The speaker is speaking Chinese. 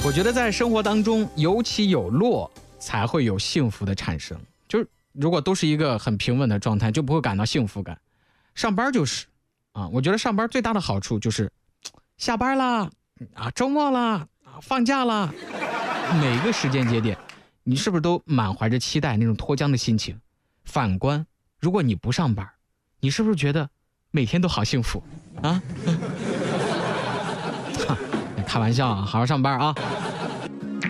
我觉得在生活当中有起有落才会有幸福的产生，就是如果都是一个很平稳的状态，就不会感到幸福感。上班就是啊，我觉得上班最大的好处就是下班啦啊，周末啦啊，放假啦，每个时间节点你是不是都满怀着期待那种脱缰的心情？反观如果你不上班，你是不是觉得每天都好幸福啊？开玩笑啊，好好上班啊。